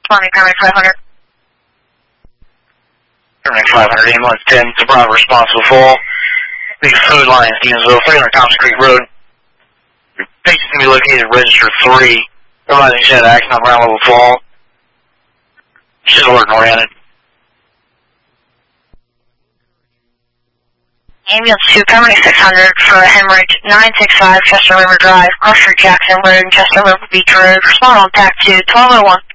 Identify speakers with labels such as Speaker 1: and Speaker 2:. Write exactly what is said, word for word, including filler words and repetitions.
Speaker 1: twenty, Paramedic five hundred.
Speaker 2: Paramedic five hundred, ambulance ten, to Bravo responsible full. Big Food Lions, Gainesville, three hundred Thompson Creek Road. Your patient's going to be located at Register three. Realizing she had action on ground level fall. She's alerting oriented.
Speaker 1: Ambulance two, Paramedic six hundred for hemorrhage nine six five Chester River Drive, Cross Street Jackson Road, Chester River Beach Road. Respond on P A C two, twelve oh one.